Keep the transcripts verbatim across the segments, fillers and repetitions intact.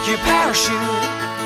your parachute.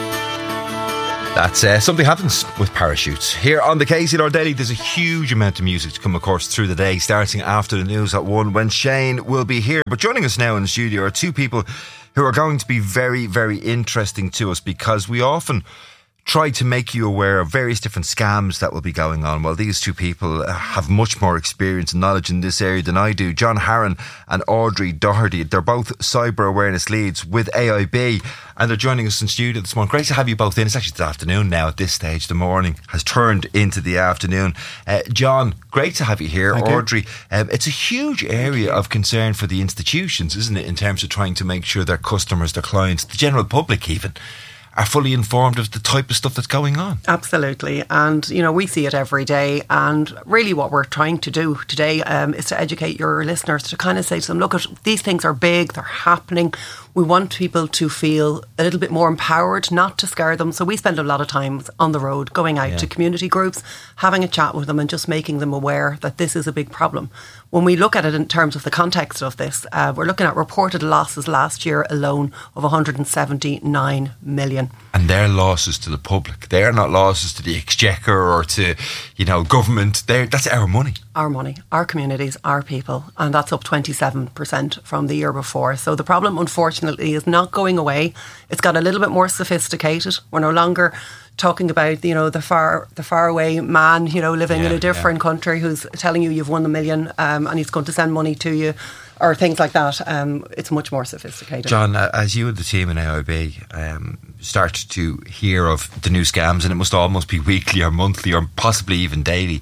That's uh, Something Happens with Parachutes. Here on the K C L R Daily, there's a huge amount of music to come, of course, through the day, starting after the news at one, when Shane will be here. But joining us now in the studio are two people who are going to be very, very interesting to us, because we often try to make you aware of various different scams that will be going on. Well, these two people have much more experience and knowledge in this area than I do. John Harron and Audrey Doherty. They're both cyber awareness leads with A I B, and they're joining us in studio this morning. Great to have you both in. It's actually the afternoon now at this stage. The morning has turned into the afternoon. Uh, John, great to have you here. Thank Audrey, you. Um, it's a huge area of concern for the institutions, isn't it, in terms of trying to make sure their customers, their clients, the general public even, are fully informed of the type of stuff that's going on. Absolutely. And, you know, we see it every day. And really what we're trying to do today um, is to educate your listeners, to kind of say to them, look, at these things are big, they're happening. We want people to feel a little bit more empowered, not to scare them. So we spend a lot of time on the road, going out yeah. to community groups, having a chat with them and just making them aware that this is a big problem. When we look at it in terms of the context of this, uh, we're looking at reported losses last year alone of one hundred seventy-nine million. And they're losses to the public. They're not losses to the exchequer or to, you know, government. They're, that's our money. Our money, our communities, our people. And that's up twenty-seven percent from the year before. So the problem, unfortunately, is not going away. It's got a little bit more sophisticated. We're no longer talking about, you know, the far the faraway man, you know, living yeah, in a different yeah. country who's telling you you've won a million um, and he's going to send money to you, or things like that. Um, it's much more sophisticated. John, as you and the team in A I B um, start to hear of the new scams, and it must almost be weekly or monthly or possibly even daily,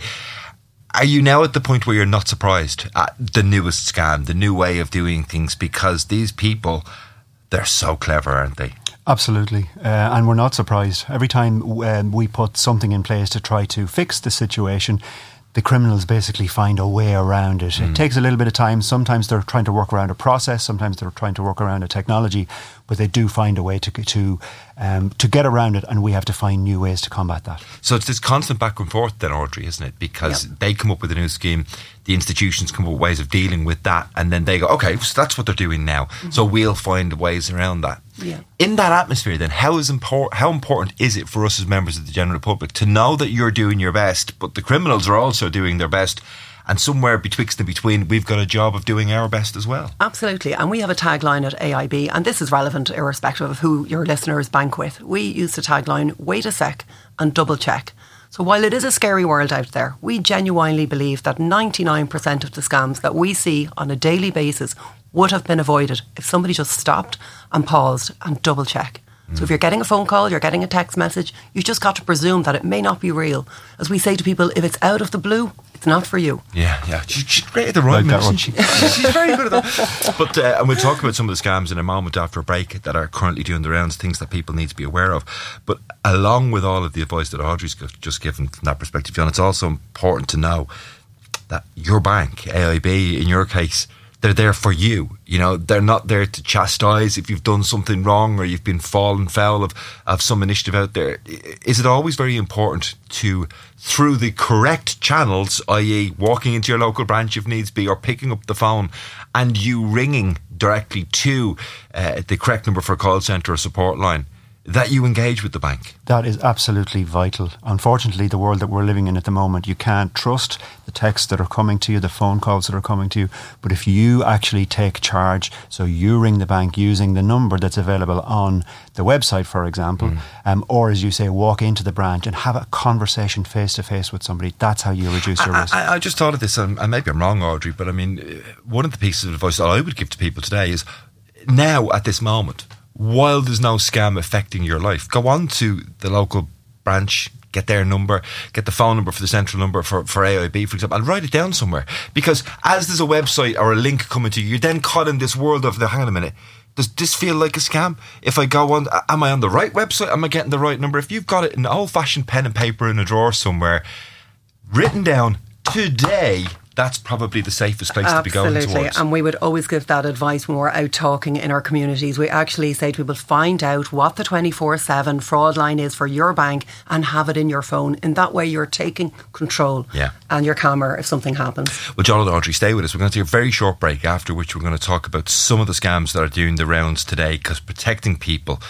are you now at the point where you're not surprised at the newest scam, the new way of doing things? Because these people, they're so clever, aren't they? Absolutely. Uh, and we're not surprised. Every time um, we put something in place to try to fix the situation, the criminals basically find a way around it. Mm. It takes a little bit of time. Sometimes they're trying to work around a process. Sometimes they're trying to work around a technology. But they do find a way to to um, to get around it, and we have to find new ways to combat that. So it's this constant back and forth then, Audrey, isn't it? Because yep. they come up with a new scheme, the institutions come up with ways of dealing with that, and then they go, okay, so that's what they're doing now. Mm-hmm. So we'll find ways around that. Yeah. In that atmosphere then, how is impor- how important is it for us as members of the general public to know that you're doing your best, but the criminals are also doing their best, and somewhere betwixt and between, we've got a job of doing our best as well? Absolutely. And we have a tagline at A I B, and this is relevant irrespective of who your listeners bank with. We use the tagline, wait a sec and double check. So while it is a scary world out there, we genuinely believe that ninety-nine percent of the scams that we see on a daily basis would have been avoided if somebody just stopped and paused and double check. Mm. So if you're getting a phone call, you're getting a text message, you've just got to presume that it may not be real. As we say to people, if it's out of the blue, it's not for you. Yeah, yeah. She, she's great at the right like one. She? She's very good at that. But, uh, and we'll talk about some of the scams in a moment after a break that are currently doing the rounds, things that people need to be aware of. But along with all of the advice that Audrey's just given from that perspective, John, it's also important to know that your bank, A I B, in your case, they're there for you. You know, they're not there to chastise if you've done something wrong or you've been fallen foul of, of some initiative out there. Is it always very important to, through the correct channels, that is walking into your local branch if needs be, or picking up the phone and you ringing directly to uh, the correct number for a call centre or support line, that you engage with the bank? That is absolutely vital. Unfortunately, the world that we're living in at the moment, you can't trust the texts that are coming to you, the phone calls that are coming to you. But if you actually take charge, so you ring the bank using the number that's available on the website, for example, mm. um, or as you say, walk into the branch and have a conversation face to face with somebody, that's how you reduce your I, risk. I, I just thought of this, and maybe I'm wrong, Audrey, but I mean, one of the pieces of advice that I would give to people today is, now at this moment, while there's no scam affecting your life, go on to the local branch, get their number, get the phone number for the central number for, for A I B, for example, and write it down somewhere. Because as there's a website or a link coming to you, you're then caught in this world of, hang on a minute, does this feel like a scam? If I go on, am I on the right website? Am I getting the right number? If you've got it in an old-fashioned pen and paper in a drawer somewhere, written down today, that's probably the safest place Absolutely. to be going towards. And we would always give that advice when we're out talking in our communities. We actually say to people, find out what the twenty-four seven fraud line is for your bank and have it in your phone. In that way, you're taking control yeah. and you're calmer if something happens. Well, John and Audrey, stay with us. We're going to take a very short break, after which we're going to talk about some of the scams that are doing the rounds today, because protecting people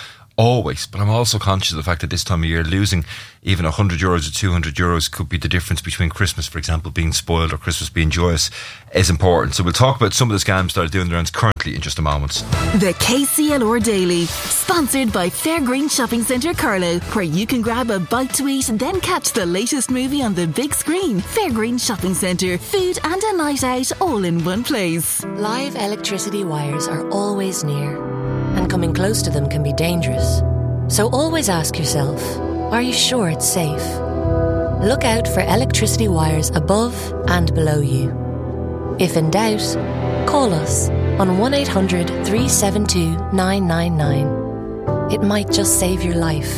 always, but I'm also conscious of the fact that this time of year, losing even one hundred euros or two hundred euros could be the difference between Christmas, for example, being spoiled or Christmas being joyous, is important. So we'll talk about some of the scams that are doing the rounds currently in just a moment. The K C L R Daily, sponsored by Fairgreen Shopping Centre Carlow, where you can grab a bite to eat and then catch the latest movie on the big screen. Fairgreen Shopping Centre, food and a night out all in one place. Live electricity wires are always near, and coming close to them can be dangerous. So always ask yourself, are you sure it's safe? Look out for electricity wires above and below you. If in doubt, call us on one eight hundred three seven two nine nine nine. It might just save your life.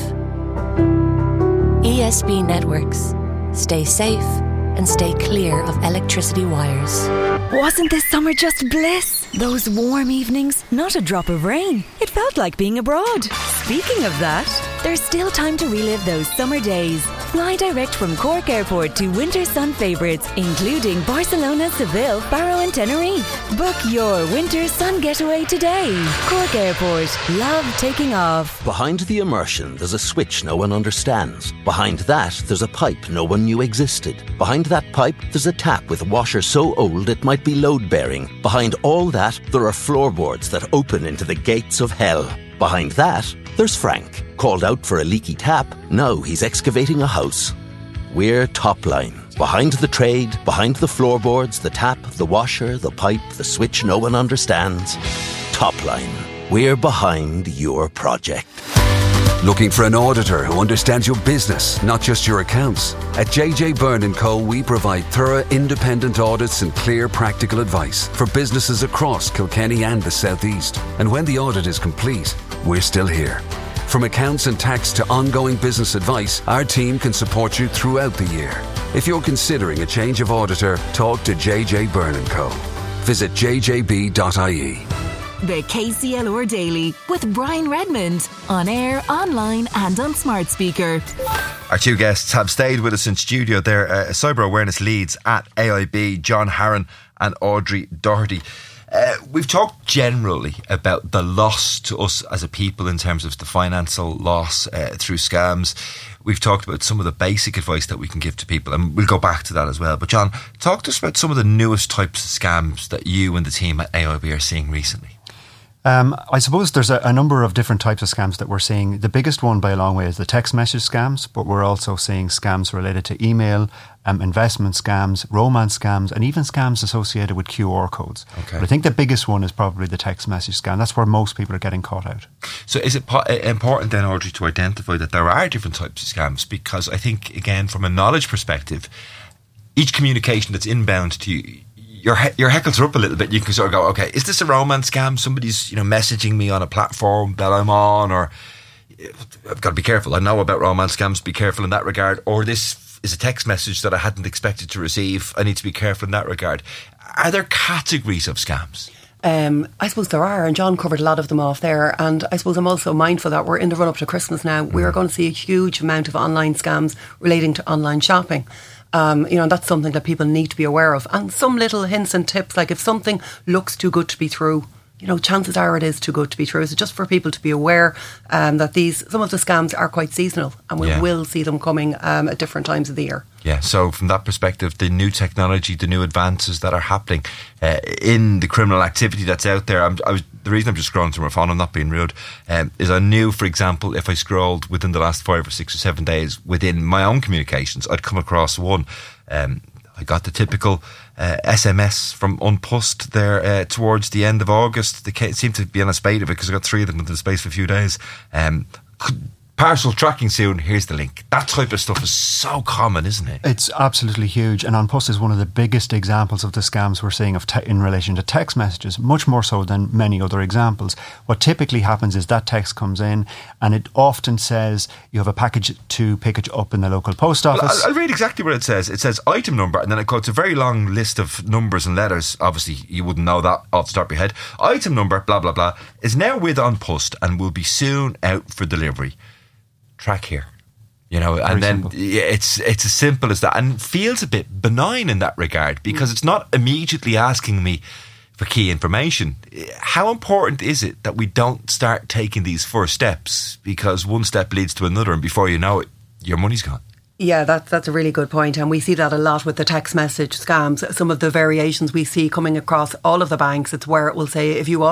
E S B Networks. Stay safe and stay clear of electricity wires. Wasn't this summer just bliss? Those warm evenings, not a drop of rain. It felt like being abroad. Speaking of that, there's still time to relive those summer days. Fly direct from Cork Airport to winter sun favourites, including Barcelona, Seville, Faro and Tenerife. Book your winter sun getaway today. Cork Airport. Love taking off. Behind the immersion, there's a switch no one understands. Behind that, there's a pipe no one knew existed. Behind that pipe, there's a tap with a washer so old it might be load-bearing. Behind all that, there are floorboards that open into the gates of hell. Behind that, there's Frank. Called out for a leaky tap, now he's excavating a house. We're Topline. Behind the trade, behind the floorboards, the tap, the washer, the pipe, the switch no one understands. Topline. We're behind your project. Looking for an auditor who understands your business, not just your accounts? At J J Byrne and Co, we provide thorough independent audits and clear practical advice for businesses across Kilkenny and the South East. And when the audit is complete, we're still here. From accounts and tax to ongoing business advice, our team can support you throughout the year. If you're considering a change of auditor, talk to J J Byrne and Co. Visit j j b dot i e. The K C L R Daily with Brian Redmond, on air, online and on smart speaker. Our two guests have stayed with us in studio. They're uh, cyber awareness leads at A I B, John Harron and Audrey Doherty. Uh, we've talked generally about the loss to us as a people in terms of the financial loss uh, through scams. We've talked about some of the basic advice that we can give to people, and we'll go back to that as well. But John, talk to us about some of the newest types of scams that you and the team at A I B are seeing recently. Um, I suppose there's a, a number of different types of scams that we're seeing. The biggest one by a long way is the text message scams, but we're also seeing scams related to email, um, investment scams, romance scams, and even scams associated with Q R codes. Okay. But I think the biggest one is probably the text message scam. That's where most people are getting caught out. So is it po- important then, Audrey, to identify that there are different types of scams? Because I think, again, from a knowledge perspective, each communication that's inbound to you, your he- your heckles are up a little bit. You can sort of go, okay, is this a romance scam? Somebody's, you know, messaging me on a platform that I'm on, or I've got to be careful. I know about romance scams. Be careful in that regard. Or this is a text message that I hadn't expected to receive. I need to be careful in that regard. Are there categories of scams? Um, I suppose there are, and John covered a lot of them off there. And I suppose I'm also mindful that we're in the run up to Christmas now. We are going to see a huge amount of online scams relating to online shopping. Um, you know, that's something that people need to be aware of. And some little hints and tips, like if something looks too good to be true, you know, chances are it is too good to be true. So just for people to be aware um, that these, some of the scams are quite seasonal, and we Yeah. will see them coming um, at different times of the year. Yeah, so from that perspective, the new technology, the new advances that are happening uh, in the criminal activity that's out there, I'm, I was, the reason I'm just scrolling through my phone, I'm not being rude, um, is I knew, for example, if I scrolled within the last five or six or seven days within my own communications, I'd come across one. Um, I got the typical uh, S M S from Unpust there uh, towards the end of August. They seemed to be on a spate of it because I got three of them within the space of a few days. Um, Parcel tracking soon, here's the link. That type of stuff is so common, isn't it? It's absolutely huge, and Unpust is one of the biggest examples of the scams we're seeing of te- in relation to text messages, much more so than many other examples. What typically happens is that text comes in and it often says you have a package to pick it up in the local post office. Well, I'll, I'll read exactly what it says. It says item number, and then it quotes a very long list of numbers and letters. Obviously, you wouldn't know that off the top of your head. Item number, blah, blah, blah, is now with Unpust and will be soon out for delivery. Track here, you know, and Very then simple. yeah, it's it's as simple as that, and feels a bit benign in that regard because it's not immediately asking me if for key information. How important is it that we don't start taking these first steps? Because one step leads to another, and before you know it, your money's gone. Yeah, that's that's a really good point, and we see that a lot with the text message scams. Some of the variations we see coming across all of the banks, it's where it will say, if you